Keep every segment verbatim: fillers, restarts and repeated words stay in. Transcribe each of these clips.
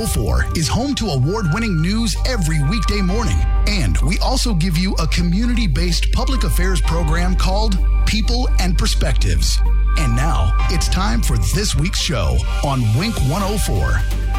oh four is home to award-winning news every weekday morning. And we also give you a community-based public affairs program called People and Perspectives. And now it's time for this week's show on Wink one oh four.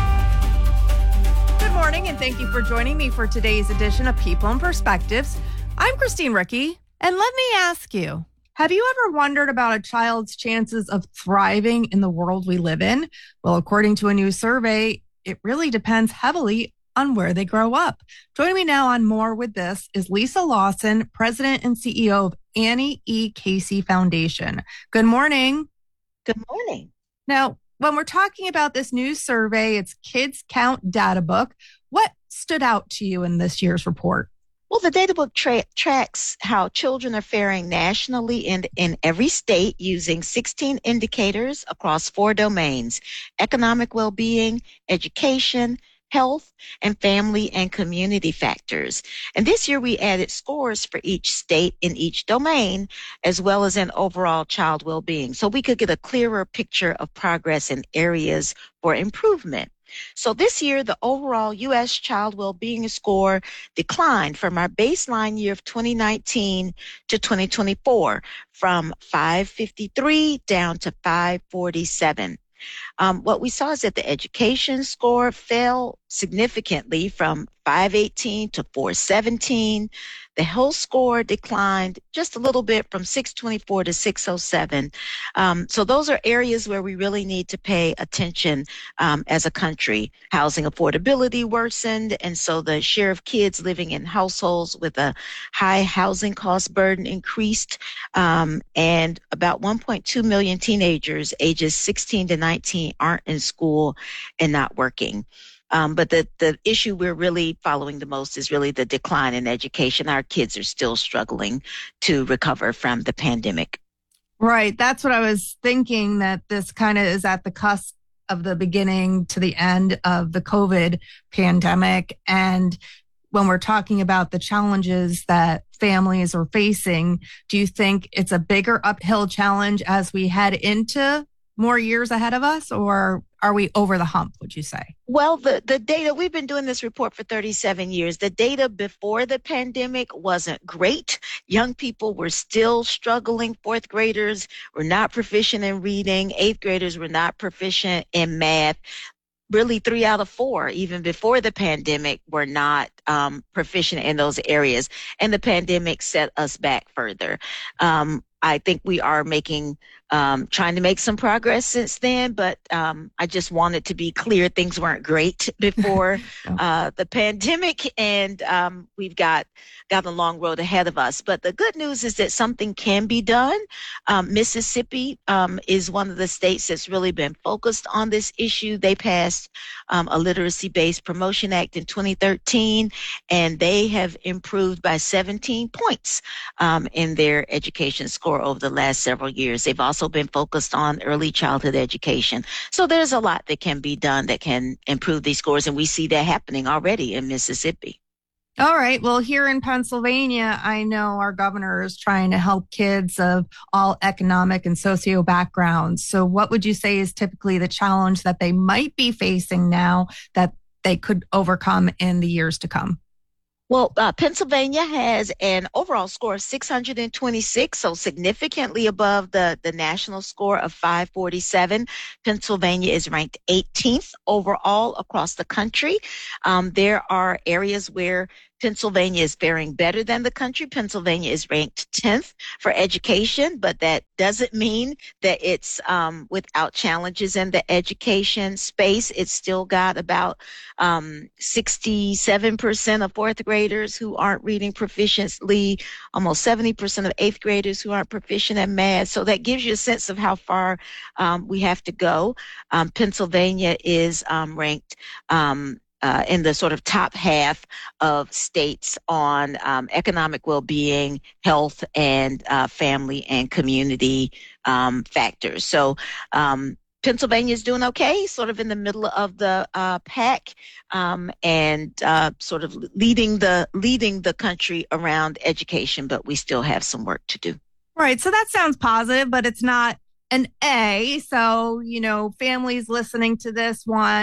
Good morning, and thank you for joining me for today's edition of People and Perspectives. I'm Christine Ricky, and let me ask you, have you ever wondered about a child's chances of thriving in the world we live in? Well, according to a new survey, it really depends heavily on where they grow up. Joining me now on More with This is Lisa Lawson, President and C E O of Annie E. Casey Foundation. Good morning. Good morning. Now, when we're talking about this new survey, it's Kids Count Data Book. What stood out to you in this year's report? Well, the data book tra- tracks how children are faring nationally and in every state using sixteen indicators across four domains: economic well-being, education, health, and family and community factors. And this year we added scores for each state in each domain, as well as in overall child well-being, so we could get a clearer picture of progress in areas for improvement. So this year, the overall U S child well-being score declined from our baseline year of twenty nineteen to twenty twenty-four, from five fifty-three down to five forty-seven. Um, what we saw is that the education score fell significantly from five eighteen to four seventeen. The health score declined just a little bit from six twenty-four to six oh seven. Um, so those are areas where we really need to pay attention um, as a country. Housing affordability worsened, and so the share of kids living in households with a high housing cost burden increased, um, and about one point two million teenagers ages sixteen to nineteen aren't in school and not working. Um, but the, the issue we're really following the most is really the decline in education. Our kids are still struggling to recover from the pandemic. Right. That's what I was thinking, that this kind of is at the cusp of the beginning to the end of the COVID pandemic. And when we're talking about the challenges that families are facing, do you think it's a bigger uphill challenge as we head into more years ahead of us, or are we over the hump, would you say? Well, the, the data, we've been doing this report for thirty-seven years. The data before the pandemic wasn't great. Young people were still struggling. Fourth graders were not proficient in reading. Eighth graders were not proficient in math. Really, three out of four, even before the pandemic, were not um, proficient in those areas. And the pandemic set us back further. Um, I think we are making, um, trying to make some progress since then, but um, I just wanted to be clear things weren't great before uh, the pandemic, and um, we've got got a long road ahead of us. But the good news is that something can be done. Um, Mississippi um, is one of the states that's really been focused on this issue. They passed um, a literacy-based promotion act in twenty thirteen, and they have improved by seventeen points um, in their education score over the last several years. They've also been focused on early childhood education. So there's a lot that can be done that can improve these scores, and we see that happening already in Mississippi. All right. Well, here in Pennsylvania, I know our governor is trying to help kids of all economic and socio backgrounds. So what would you say is typically the challenge that they might be facing now that they could overcome in the years to come? Well, uh, Pennsylvania has an overall score of six hundred twenty-six, so significantly above the, the national score of five forty-seven. Pennsylvania is ranked eighteenth overall across the country. Um, there are areas where Pennsylvania is faring better than the country. Pennsylvania is ranked tenth for education, but that doesn't mean that it's um, without challenges in the education space. It's still got about um, sixty-seven percent of fourth graders who aren't reading proficiently, almost seventy percent of eighth graders who aren't proficient in math. So that gives you a sense of how far um, we have to go. Um, Pennsylvania is um, ranked um, Uh, in the sort of top half of states on um, economic well-being, health, and uh, family and community um, factors. So um, Pennsylvania is doing okay, sort of in the middle of the uh, pack, um, and uh, sort of leading the leading the country around education, but we still have some work to do. Right. So that sounds positive, but it's not an A. So, you know, families listening to this want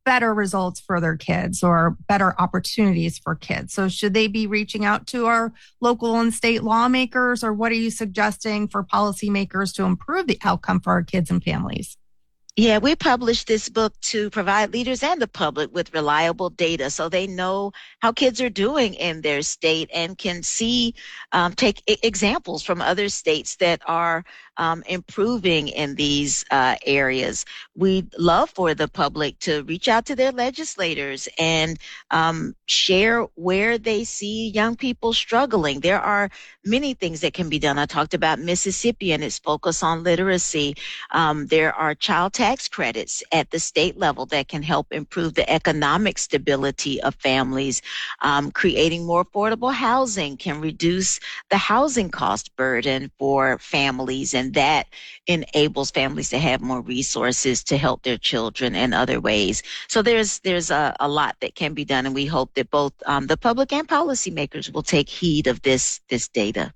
better results for their kids or better opportunities for kids. So should they be reaching out to our local and state lawmakers, or what are you suggesting for policymakers to improve the outcome for our kids and families? Yeah, we published this book to provide leaders and the public with reliable data so they know how kids are doing in their state and can see, um, take I- examples from other states that are um, improving in these uh, areas. We'd love for the public to reach out to their legislators and um, share where they see young people struggling. There are many things that can be done. I talked about Mississippi and its focus on literacy. Um, there are child tax credits at the state level that can help improve the economic stability of families. Um, creating more affordable housing can reduce the housing cost burden for families, and that enables families to have more resources to help their children in other ways. So there's there's a, a lot that can be done, and we hope that both um, the public and policymakers will take heed of this this data.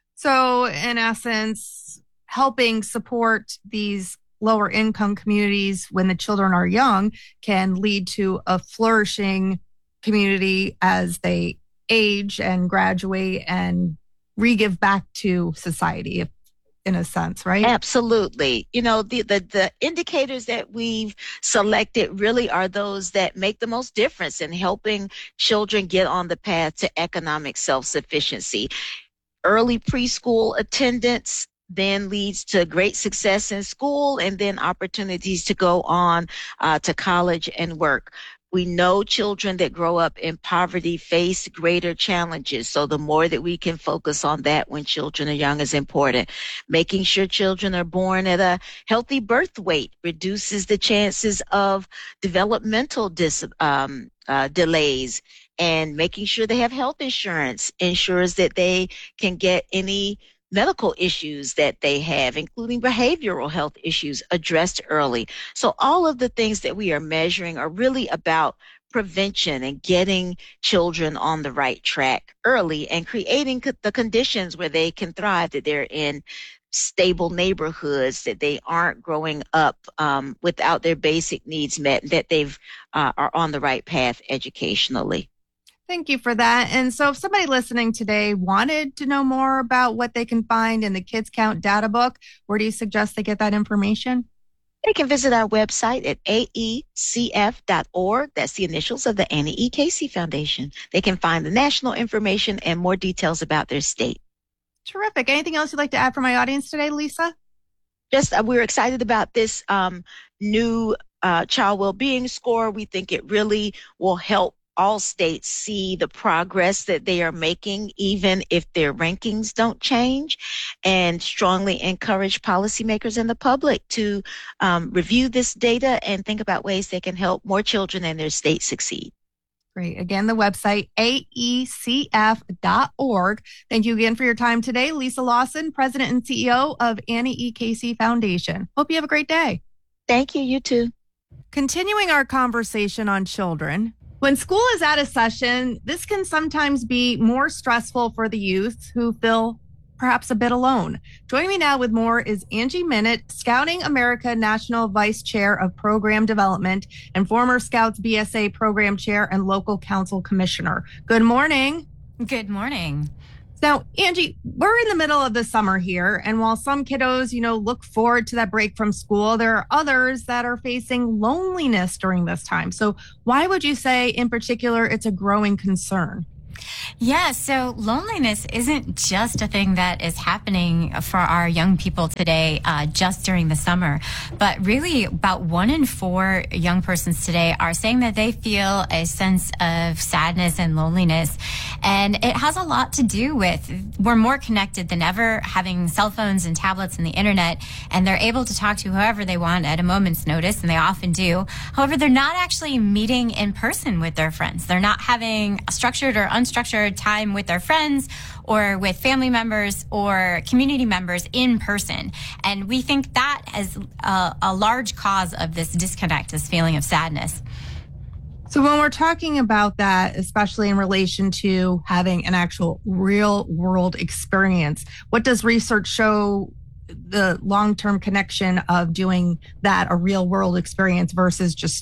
So in essence, helping support these lower income communities when the children are young can lead to a flourishing community as they age and graduate and re-give back to society, if, in a sense, right? Absolutely. You know, the, the, the indicators that we've selected really are those that make the most difference in helping children get on the path to economic self-sufficiency. Early preschool attendance then leads to great success in school and then opportunities to go on uh, to college and work. We know children that grow up in poverty face greater challenges. So the more that we can focus on that when children are young is important. Making sure children are born at a healthy birth weight reduces the chances of developmental dis- um, uh, delays. And making sure they have health insurance ensures that they can get any medical issues that they have, including behavioral health issues, addressed early. So all of the things that we are measuring are really about prevention and getting children on the right track early and creating the conditions where they can thrive, that they're in stable neighborhoods, that they aren't growing up um, without their basic needs met, that they've uh, are on the right path educationally. Thank you for that. And so if somebody listening today wanted to know more about what they can find in the Kids Count data book, where do you suggest they get that information? They can visit our website at A E C F dot org. That's the initials of the Annie E. Casey Foundation. They can find the national information and more details about their state. Terrific. Anything else you'd like to add for my audience today, Lisa? Just uh, we're excited about this um, new uh, child well-being score. We think it really will help all states see the progress that they are making, even if their rankings don't change, and strongly encourage policymakers and the public to um, review this data and think about ways they can help more children in their state succeed. Great. Again, the website, A E C F dot org. Thank you again for your time today. Lisa Lawson, President and C E O of Annie E. Casey Foundation. Hope you have a great day. Thank you. You too. Continuing our conversation on children, when school is out of session, this can sometimes be more stressful for the youth who feel perhaps a bit alone. Joining me now with more is Angie Minute, Scouting America National Vice Chair of Program Development and former Scouts B S A Program Chair and Local Council Commissioner. Good morning. Good morning. Now, Angie, we're in the middle of the summer here, and while some kiddos, you know, look forward to that break from school, there are others that are facing loneliness during this time. So why would you say in particular it's a growing concern? Yeah, so loneliness isn't just a thing that is happening for our young people today uh, just during the summer, but really about one in four young persons today are saying that they feel a sense of sadness and loneliness. And it has a lot to do with we're more connected than ever, having cell phones and tablets and the internet, and they're able to talk to whoever they want at a moment's notice, and they often do. However, they're not actually meeting in person with their friends. They're not having a structured or unstructured time with their friends or with family members or community members in person. And we think that is a, a large cause of this disconnect, this feeling of sadness. So when we're talking about that, especially in relation to having an actual real world experience, what does research show the long-term connection of doing that, a real world experience versus just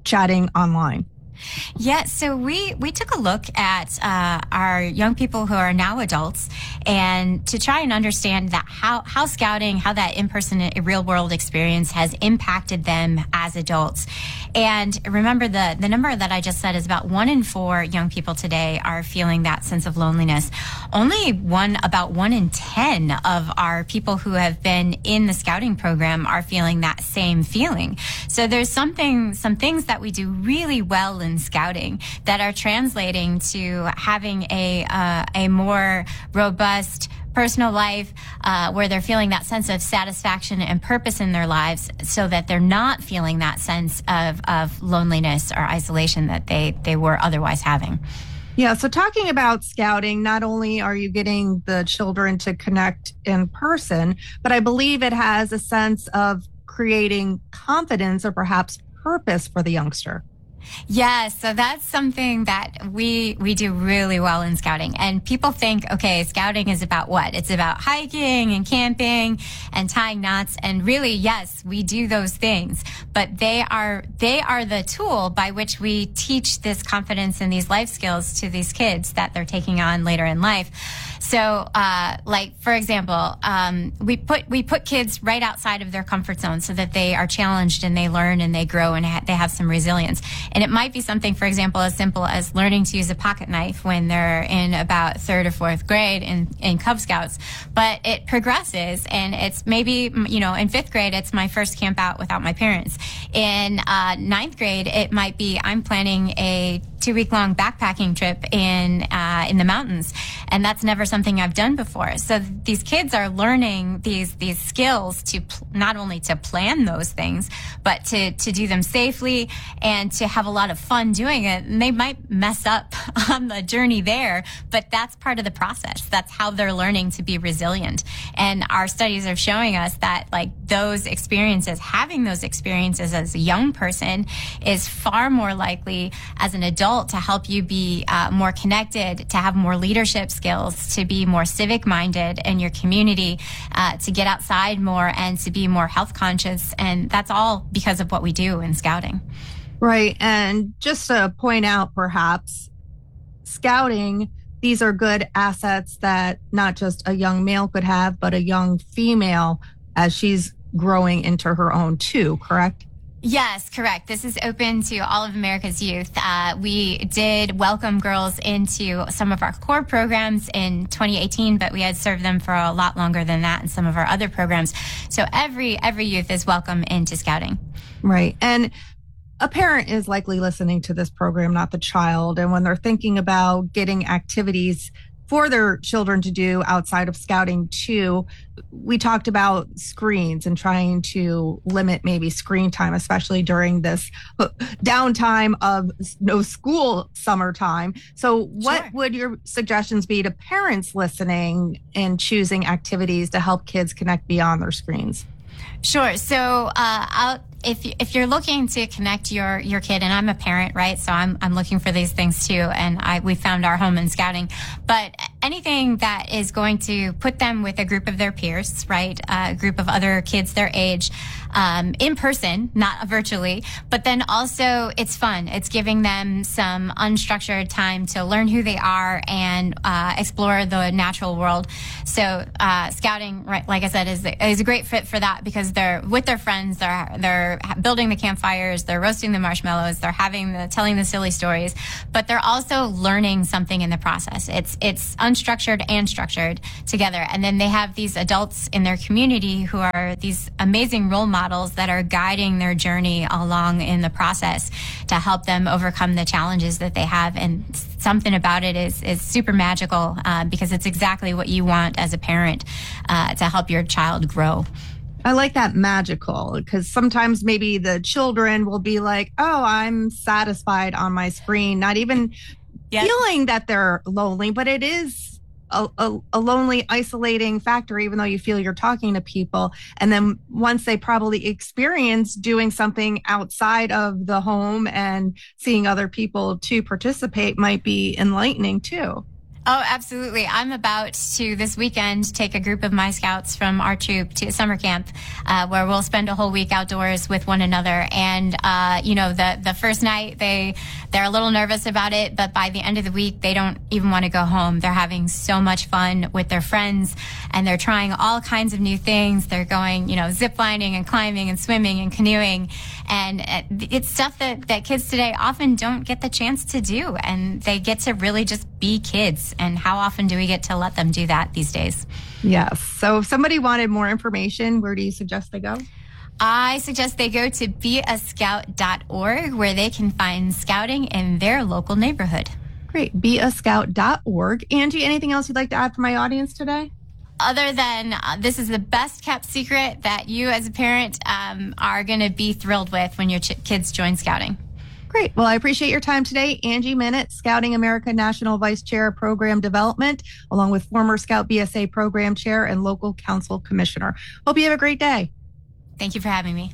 chatting online? Yeah, so we, we took a look at uh, our young people who are now adults, and to try and understand that how, how scouting, how that in-person real world experience has impacted them as adults. And remember, the, the number that I just said is about one in four young people today are feeling that sense of loneliness. Only one, about one in ten of our people who have been in the scouting program are feeling that same feeling. So there's something, some things that we do really well in scouting that are translating to having a uh, a more robust personal life uh, where they're feeling that sense of satisfaction and purpose in their lives, so that they're not feeling that sense of, of loneliness or isolation that they, they were otherwise having. Yeah, so talking about scouting, not only are you getting the children to connect in person, but I believe it has a sense of creating confidence or perhaps purpose for the youngster. Yeah, so that's something that we we do really well in scouting. And people think, okay, scouting is about what? It's about hiking and camping and tying knots. And really, yes, we do those things, but they are they are the tool by which we teach this confidence and these life skills to these kids that they're taking on later in life. So, uh, like, for example, um, we put we put kids right outside of their comfort zone so that they are challenged and they learn and they grow and ha- they have some resilience. And it might be something, for example, as simple as learning to use a pocket knife when they're in about third or fourth grade in, in Cub Scouts. But it progresses, and it's maybe, you know, in fifth grade, it's my first camp out without my parents. In uh, ninth grade, it might be I'm planning a two-week-long backpacking trip in uh, in the mountains, and that's never something I've done before. So these kids are learning these these skills to pl- not only to plan those things, but to to do them safely and to have a lot of fun doing it. And they might mess up on the journey there, but that's part of the process. That's how they're learning to be resilient. And our studies are showing us that, like, those experiences, having those experiences as a young person is far more likely as an adult to help you be uh, more connected, to have more leadership skills, to be more civic minded in your community, uh, to get outside more and to be more health conscious. And that's all because of what we do in scouting. Right. And just to point out, perhaps, scouting, these are good assets that not just a young male could have, but a young female as she's growing into her own too, correct? Yes, correct. This is open to all of America's youth. Uh, we did welcome girls into some of our core programs in twenty eighteen, but we had served them for a lot longer than that in some of our other programs. So every every youth is welcome into scouting. Right. And a parent is likely listening to this program, not the child. And when they're thinking about getting activities for their children to do outside of scouting too, we talked about screens and trying to limit maybe screen time, especially during this downtime of no school summertime. So what Sure. would your suggestions be to parents listening in choosing activities to help kids connect beyond their screens? Sure. So uh, I'll, if if you're looking to connect your your kid, and I'm a parent, right? So I'm I'm looking for these things too, and I we found our home in scouting. But anything that is going to put them with a group of their peers, right? A group of other kids their age, um, in person, not virtually. But then also it's fun. It's giving them some unstructured time to learn who they are and uh, explore the natural world. So uh, scouting, right, like I said, is is a great fit for that because they're with their friends. They're they're building the campfires. They're roasting the marshmallows. They're having the telling the silly stories, but they're also learning something in the process. It's it's unstructured and structured together. And then they have these adults in their community who are these amazing role models that are guiding their journey along in the process to help them overcome the challenges that they have. And something about it is is super magical uh, because it's exactly what you want as a parent uh, to help your child grow. I like that magical because sometimes maybe the children will be like, oh, I'm satisfied on my screen, not even yep. feeling that they're lonely, but it is a, a, a lonely, isolating factor, even though you feel you're talking to people. And then once they probably experience doing something outside of the home and seeing other people to participate might be enlightening too. Oh, absolutely. I'm about to this weekend take a group of my scouts from our troop to a summer camp uh, where we'll spend a whole week outdoors with one another. And, uh, you know, the, the first night they, they're a little nervous about it, but by the end of the week, they don't even want to go home. They're having so much fun with their friends and they're trying all kinds of new things. They're going, you know, zip lining and climbing and swimming and canoeing. And it's stuff that, that kids today often don't get the chance to do. And they get to really just be kids. And how often do we get to let them do that these days? Yes. So if somebody wanted more information, where do you suggest they go? I suggest they go to be a scout dot org where they can find scouting in their local neighborhood. Great. be a scout dot org. Angie, anything else you'd like to add for my audience today? Other than uh, this is the best kept secret that you as a parent um, are going to be thrilled with when your ch- kids join scouting. Great. Well, I appreciate your time today. Angie Minute, Scouting America National Vice Chair of Program Development, along with former Scout B S A Program Chair and Local Council Commissioner. Hope you have a great day. Thank you for having me.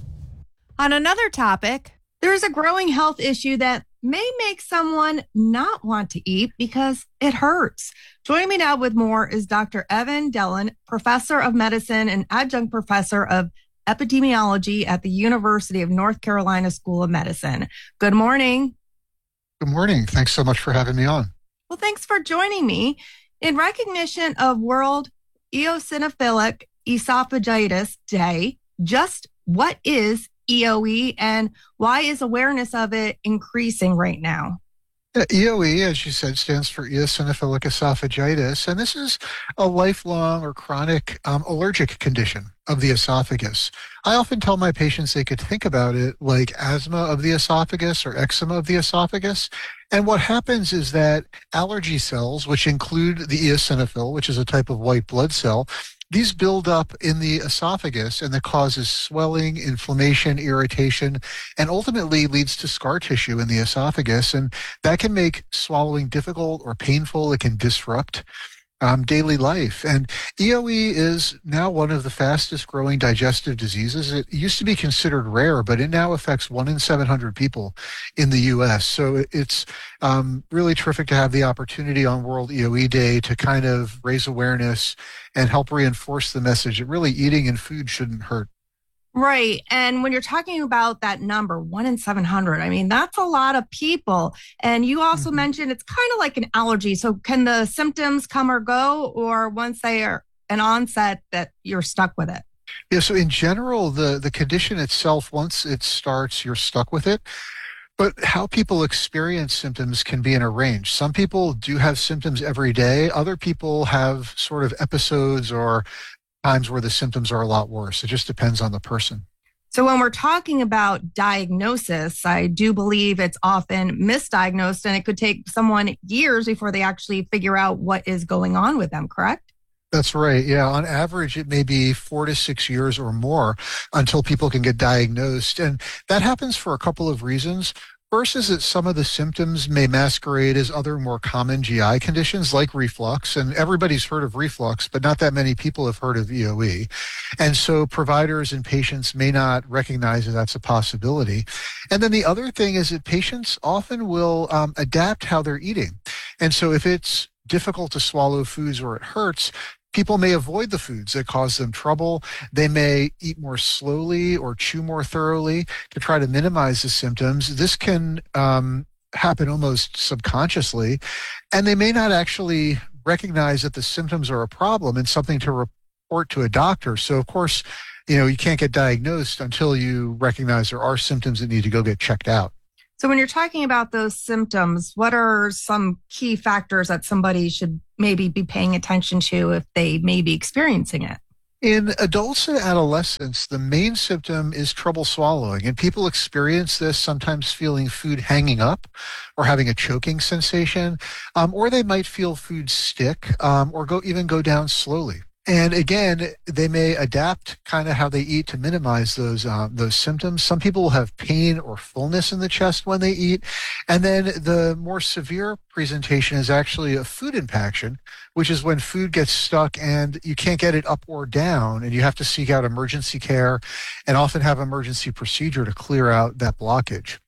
On another topic, there is a growing health issue that may make someone not want to eat because it hurts. Joining me now with more is Doctor Evan Dellin, Professor of Medicine and Adjunct Professor of Epidemiology at the University of North Carolina School of Medicine. Good morning. Good morning. Thanks so much for having me on. Well, thanks for joining me. In recognition of World Eosinophilic Esophagitis Day, just what is E O E and why is awareness of it increasing right now? Yeah, E O E, as you said, stands for eosinophilic esophagitis, and this is a lifelong or chronic um, allergic condition of the esophagus. I often tell my patients they could think about it like asthma of the esophagus or eczema of the esophagus. And what happens is that allergy cells, which include the eosinophil, which is a type of white blood cell, these build up in the esophagus and that causes swelling, inflammation, irritation, and ultimately leads to scar tissue in the esophagus. And that can make swallowing difficult or painful. It can disrupt um, daily life. And E O E is now one of the fastest growing digestive diseases. It used to be considered rare, but it now affects one in seven hundred people in the U S. So it's um, really terrific to have the opportunity on World E O E Day to kind of raise awareness and help reinforce the message that really eating and food shouldn't hurt. Right. And when you're talking about that number, one in seven hundred, I mean, that's a lot of people. And you also mm-hmm. mentioned it's kind of like an allergy. So can the symptoms come or go, or once they are an onset that you're stuck with it? Yeah. So in general, the, the condition itself, once it starts, you're stuck with it. But how people experience symptoms can be in a range. Some people do have symptoms every day. Other people have sort of episodes or times where the symptoms are a lot worse. It just depends on the person. So when we're talking about diagnosis, I do believe it's often misdiagnosed and it could take someone years before they actually figure out what is going on with them, correct? That's right. Yeah. On average, it may be four to six years or more until people can get diagnosed. And that happens for a couple of reasons. First is that some of the symptoms may masquerade as other more common G I conditions like reflux, and everybody's heard of reflux, but not that many people have heard of E O E. And so providers and patients may not recognize that that's a possibility. And then the other thing is that patients often will um, adapt how they're eating. And so if it's difficult to swallow foods or it hurts, people may avoid the foods that cause them trouble. They may eat more slowly or chew more thoroughly to try to minimize the symptoms. This can um, happen almost subconsciously, and they may not actually recognize that the symptoms are a problem and something to report to a doctor. So, of course, you know, you can't get diagnosed until you recognize there are symptoms that need to go get checked out. So when you're talking about those symptoms, what are some key factors that somebody should maybe be paying attention to if they may be experiencing it? In adults and adolescents, the main symptom is trouble swallowing, and people experience this sometimes feeling food hanging up or having a choking sensation, um, or they might feel food stick um, or go even go down slowly. And again, they may adapt kind of how they eat to minimize those um, those symptoms. Some people will have pain or fullness in the chest when they eat. And then the more severe presentation is actually a food impaction, which is when food gets stuck and you can't get it up or down, and you have to seek out emergency care and often have emergency procedure to clear out that blockage.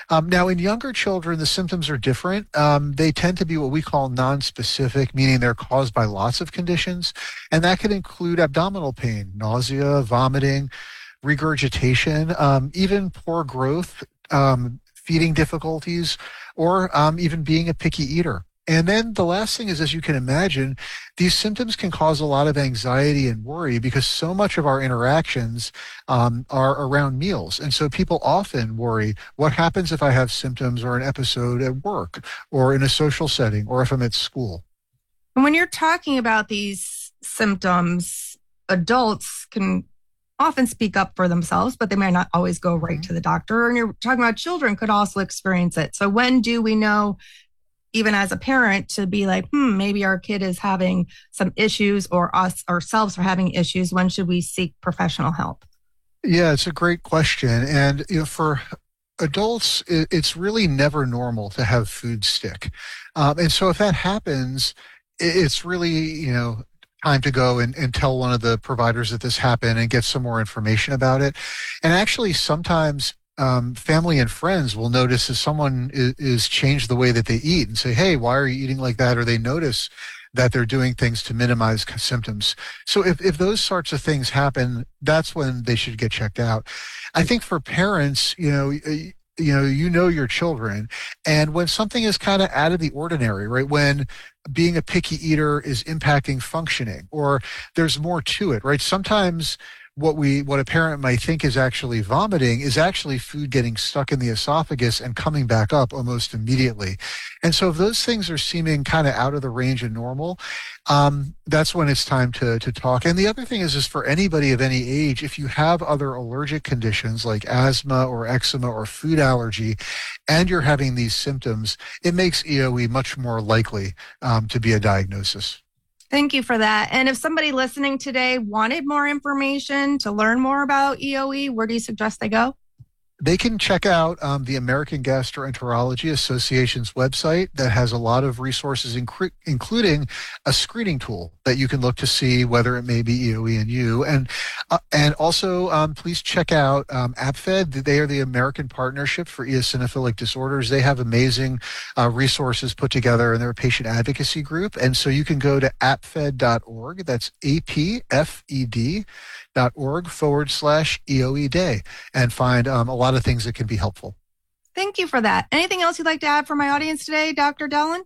Um, now, in younger children, the symptoms are different. Um, they tend to be what we call nonspecific, meaning they're caused by lots of conditions, and that could include abdominal pain, nausea, vomiting, regurgitation, um, even poor growth, um, feeding difficulties, or um, even being a picky eater. And then the last thing is, as you can imagine, these symptoms can cause a lot of anxiety and worry because so much of our interactions um, are around meals. And so people often worry, what happens if I have symptoms or an episode at work or in a social setting or if I'm at school? And when you're talking about these symptoms, adults can often speak up for themselves, but they might not always go right mm-hmm. to the doctor. And you're talking about children could also experience it. So when do we know, even as a parent, to be like, hmm, maybe our kid is having some issues or us ourselves are having issues? When should we seek professional help? Yeah, it's a great question. And you know, for adults, it's really never normal to have food stick. Um, and so if that happens, it's really, you know, time to go and, and tell one of the providers that this happened and get some more information about it. And actually, sometimes Um, family and friends will notice if someone is, is changed the way that they eat and say, hey, why are you eating like that? Or they notice that they're doing things to minimize symptoms. So if, if those sorts of things happen, that's when they should get checked out. I think for parents, you know, you know, you know your children, and when something is kind of out of the ordinary, right? When being a picky eater is impacting functioning, or there's more to it, right? Sometimes what we what a parent might think is actually vomiting is actually food getting stuck in the esophagus and coming back up almost immediately. And so if those things are seeming kind of out of the range of normal, um, that's when it's time to to talk. And the other thing is, is for anybody of any age, if you have other allergic conditions like asthma or eczema or food allergy, and you're having these symptoms, it makes E O E much more likely um, to be a diagnosis. Thank you for that. And if somebody listening today wanted more information to learn more about E O E, where do you suggest they go? They can check out um, the American Gastroenterology Association's website that has a lot of resources, inc- including a screening tool that you can look to see whether it may be E O E in you. And uh, and also, um, please check out um, AppFed. They are the American Partnership for Eosinophilic Disorders. They have amazing uh, resources put together, and they're a patient advocacy group. And so you can go to appfed dot org. That's A P F E D dot org forward slash E O E day, and find um, a lot of things that can be helpful. Thank you for that. Anything else you'd like to add for my audience today, Doctor Dellon?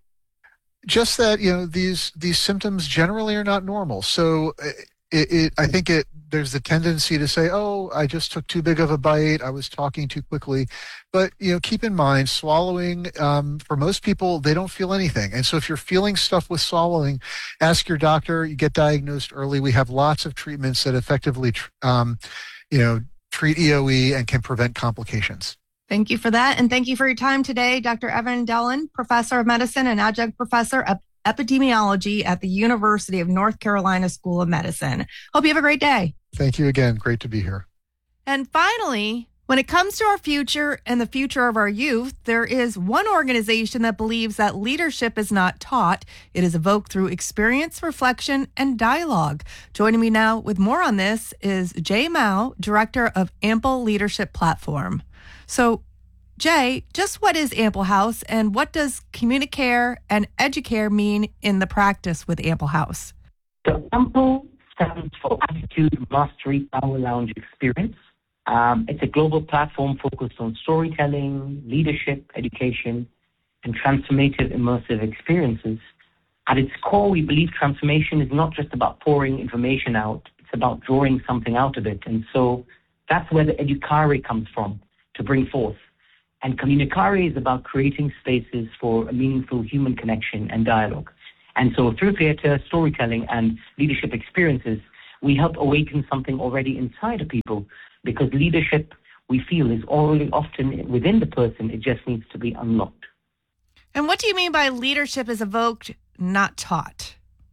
Just that, you know, these these symptoms generally are not normal. So it, it I think it there's the tendency to say, oh, I just took too big of a bite, I was talking too quickly. But, you know, keep in mind, swallowing, um, for most people, they don't feel anything. And so if you're feeling stuff with swallowing, ask your doctor. You get diagnosed early. We have lots of treatments that effectively, um, you know, treat E O E and can prevent complications. Thank you for that. And thank you for your time today, Doctor Evan Dellon, Professor of Medicine and Adjunct Professor of Epidemiology at the University of North Carolina School of Medicine. Hope you have a great day. Thank you again. Great to be here. And finally, when it comes to our future and the future of our youth, there is one organization that believes that leadership is not taught. It is evoked through experience, reflection, and dialogue. Joining me now with more on this is Jay Mao, Director of Ample Leadership Platform. So, Jay, just what is Ample House, and what does Communicare and Educare mean in the practice with Ample House? So Ample stands for Attitude Mastery Power Lounge Experience. Um, it's a global platform focused on storytelling, leadership, education, and transformative immersive experiences. At its core, we believe transformation is not just about pouring information out, it's about drawing something out of it. And so that's where the Educare comes from, to bring forth. And Communicare is about creating spaces for a meaningful human connection and dialogue. And so through theater, storytelling, and leadership experiences, we help awaken something already inside of people, because leadership, we feel, is already often within the person. It just needs to be unlocked. And what do you mean by leadership is evoked, not taught?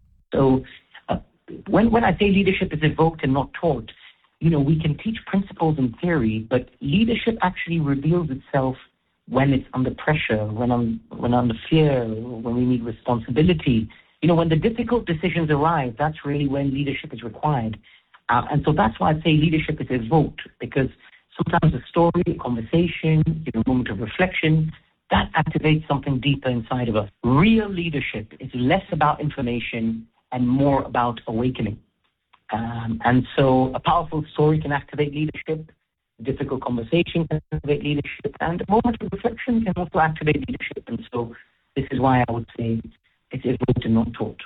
So uh, when, when I say leadership is evoked and not taught, you know, we can teach principles in theory, but leadership actually reveals itself when it's under pressure, when I'm, when under fear, when we need responsibility. You know, when the difficult decisions arise, that's really when leadership is required. Uh, and so that's why I say leadership is evoked, because sometimes a story, a conversation, you know, a moment of reflection, that activates something deeper inside of us. Real leadership is less about information and more about awakening. Um, and so a powerful story can activate leadership, a difficult conversation can activate leadership, and a moment of reflection can also activate leadership. And so this is why I would say it is lived and not taught.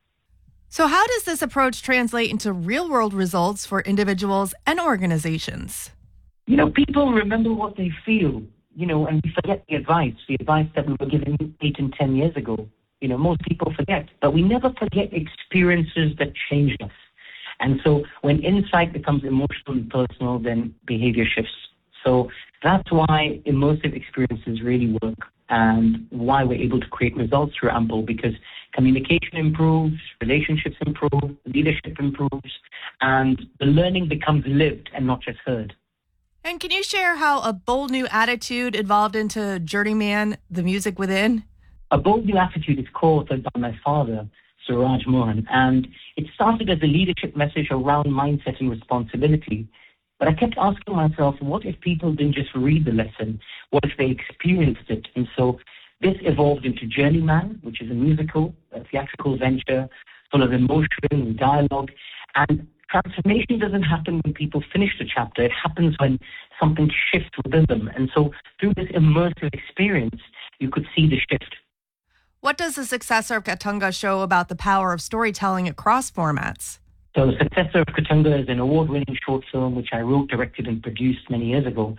So how does this approach translate into real-world results for individuals and organizations? You know, people remember what they feel, you know, and we forget the advice, the advice that we were given eight and ten years ago. You know, most people forget, but we never forget experiences that changed us. And so when insight becomes emotional and personal, then behavior shifts. So that's why immersive experiences really work and why we're able to create results through Ample, because communication improves, relationships improve, leadership improves, and the learning becomes lived and not just heard. And can you share how a bold new attitude evolved into Journeyman, the music within? A bold new attitude is co-authored by my father, Suraj Mohan, and it started as a leadership message around mindset and responsibility. But I kept asking myself, what if people didn't just read the lesson? What if they experienced it? And so this evolved into Journeyman, which is a musical, a theatrical venture full of emotion and dialogue. And transformation doesn't happen when people finish the chapter. It happens when something shifts within them. And so through this immersive experience, you could see the shift. What does the successor of Katunga show about the power of storytelling across formats? So the successor of Katunga is an award-winning short film which I wrote, directed, and produced many years ago.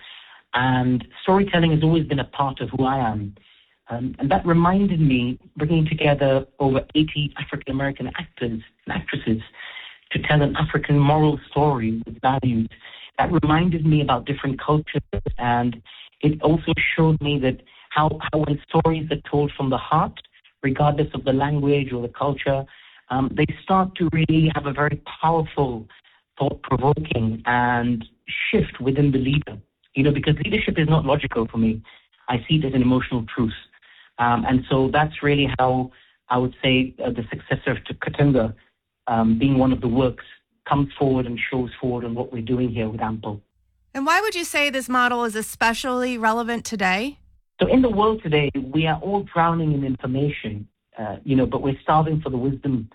And storytelling has always been a part of who I am. Um, and that reminded me, bringing together over eighty African-American actors and actresses to tell an African moral story with values. That reminded me about different cultures, and it also showed me that how, how when stories are told from the heart, regardless of the language or the culture, um, they start to really have a very powerful, thought-provoking and shift within the leader. You know, because leadership is not logical for me. I see it as an emotional truth. Um, and so that's really how I would say uh, the successor to Katunga, um, being one of the works, comes forward and shows forward on what we're doing here with Ample. And why would you say this model is especially relevant today? So in the world today, we are all drowning in information, uh, you know, but we're starving for the wisdom.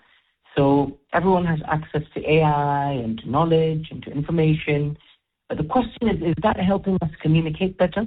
So everyone has access to A I and to knowledge and to information. But the question is, is that helping us communicate better?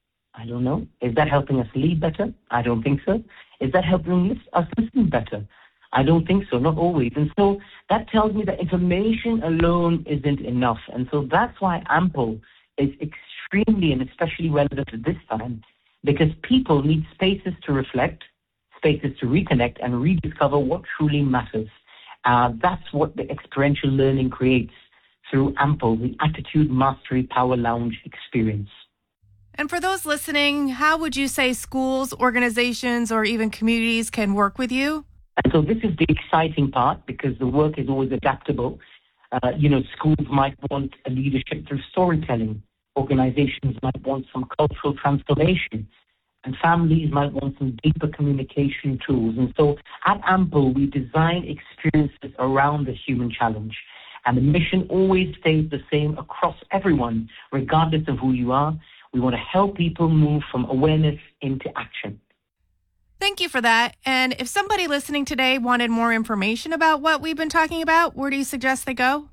I don't know. Is that helping us lead better? I don't think so. Is that helping us listen better? I don't think so, not always. And so that tells me that information alone isn't enough. And so that's why Ample is extremely and especially relevant at this time, because people need spaces to reflect, spaces to reconnect and rediscover what truly matters. Uh, that's what the experiential learning creates through Ample, the Attitude Mastery Power Lounge experience. And for those listening, how would you say schools, organizations, or even communities can work with you? And so this is the exciting part, because the work is always adaptable. Uh, you know, schools might want a leadership through storytelling. Organizations might want some cultural transformation. And families might want some deeper communication tools. And so at Ample, we design experiences around the human challenge. And the mission always stays the same across everyone, regardless of who you are. We want to help people move from awareness into action. Thank you for that. And if somebody listening today wanted more information about what we've been talking about, where do you suggest they go?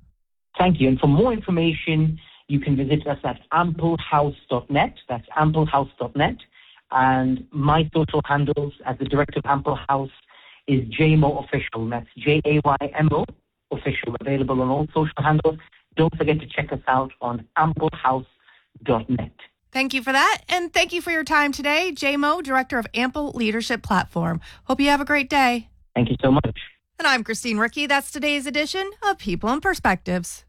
Thank you. And for more information, you can visit us at ample house dot net. That's ample house dot net. And my social handles as the director of Ample House is J M O Official. That's J A Y M O Official, available on all social handles. Don't forget to check us out on ample house dot net. Thank you for that. And thank you for your time today, J M O, Director of Ample Leadership Platform. Hope you have a great day. Thank you so much. And I'm Christine Ricky. That's today's edition of People and Perspectives.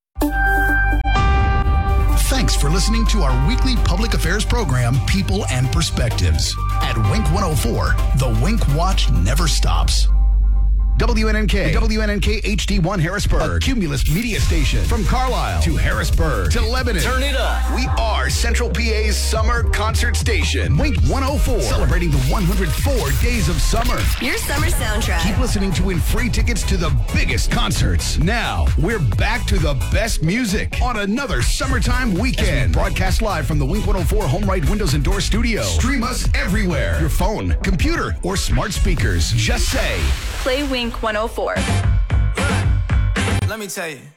Thanks for listening to our weekly public affairs program, People and Perspectives. At Wink one oh four, the Wink Watch never stops. W N N K, W N N K H D one Harrisburg, a Cumulus media station. From Carlisle to Harrisburg to Lebanon. Turn it up. We are Central P A's summer concert station. Wink one oh four, celebrating the one hundred four days of summer. Your summer soundtrack. Keep listening to win free tickets to the biggest concerts. Now, we're back to the best music on another summertime weekend. Broadcast live from the Wink one oh four Home Right Windows and Door studio. Stream us everywhere. Your phone, computer, or smart speakers. Just say, play Wink one oh four. Let me tell you.